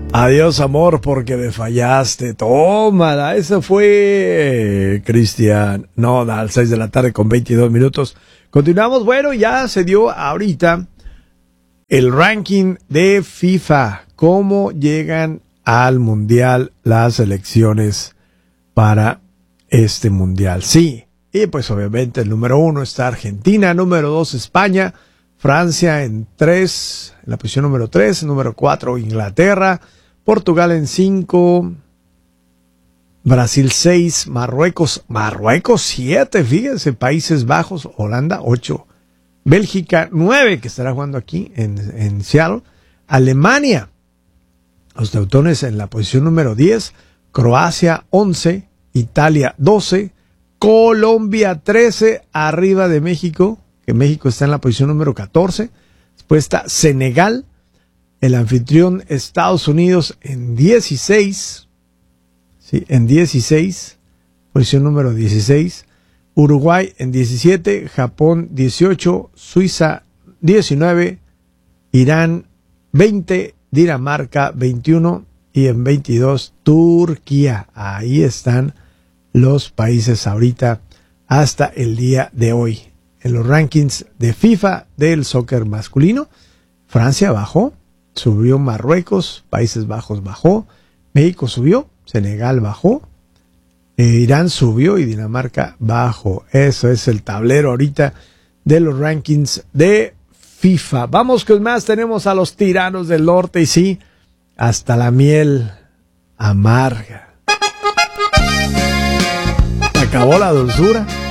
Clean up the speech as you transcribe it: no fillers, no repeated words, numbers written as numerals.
Adiós, amor, porque me fallaste. Tómala, eso fue Cristian Nodal, 6 de la tarde con 22 minutos. Continuamos, bueno, ya se dio ahorita el ranking de FIFA. ¿Cómo llegan al Mundial las selecciones para este Mundial? Sí, y pues obviamente el número 1 está Argentina, número 2 España, Francia en la posición número 3, número 4 Inglaterra, Portugal en 5, Brasil 6, Marruecos 7, fíjense, Países Bajos, Holanda 8, Bélgica 9, que estará jugando aquí en Seattle, Alemania, los teutones en la posición número 10, Croacia 11, Italia 12, Colombia 13, arriba de México, que México está en la posición número 14, después está Senegal, el anfitrión Estados Unidos en 16, sí, en 16, posición número 16, Uruguay en 17, Japón 18, Suiza 19, Irán 20, Dinamarca 21 y en 22 Turquía. Ahí están los países ahorita hasta el día de hoy. En los rankings de FIFA del soccer masculino, Francia bajó, subió Marruecos, Países Bajos bajó, México subió, Senegal bajó, Irán subió y Dinamarca bajó. Eso es el tablero ahorita de los rankings de FIFA. Vamos con más, tenemos a los tiranos del norte y sí, hasta la miel amarga. Acabó la dulzura.